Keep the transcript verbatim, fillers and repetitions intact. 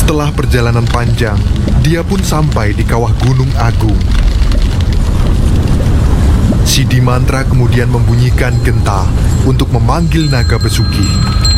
Setelah perjalanan panjang, dia pun sampai di kawah Gunung Agung. Si Dimantra kemudian membunyikan gentah untuk memanggil naga besuki.